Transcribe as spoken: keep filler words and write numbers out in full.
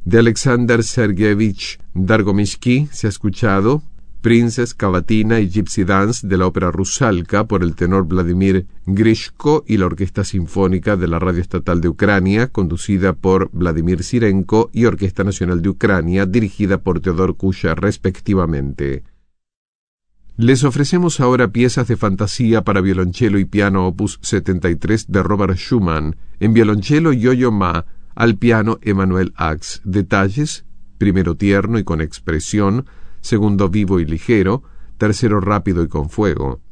De Alexander Sergeyevich Dargomishky se ha escuchado Princess, Cavatina y Gypsy Dance de la ópera Rusalka por el tenor Vladimir Grishko y la Orquesta Sinfónica de la Radio Estatal de Ucrania, conducida por Vladimir Sirenko, y Orquesta Nacional de Ucrania, dirigida por Teodor Kucha, respectivamente. Les ofrecemos ahora piezas de fantasía para violonchelo y piano opus setenta y tres de Robert Schumann, en violonchelo Yo-Yo Ma, al piano Emmanuel Ax. Detalles: primero tierno y con expresión, segundo vivo y ligero, tercero rápido y con fuego.